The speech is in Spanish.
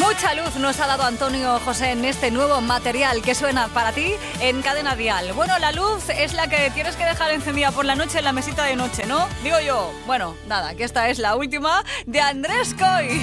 Mucha luz nos ha dado Antonio José en este nuevo material que suena para ti en Cadena Dial. Bueno, la luz es la que tienes que dejar encendida por la noche en la mesita de noche, ¿no? Digo yo. Bueno, nada, que esta es la última de Andrés Coy.